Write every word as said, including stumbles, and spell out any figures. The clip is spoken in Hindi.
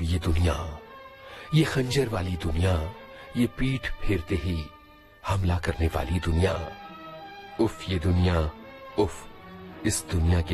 ये दुनिया, ये खंजर वाली दुनिया, ये पीठ फेरते ही हमला करने वाली दुनिया। उफ ये दुनिया, उफ इस दुनिया के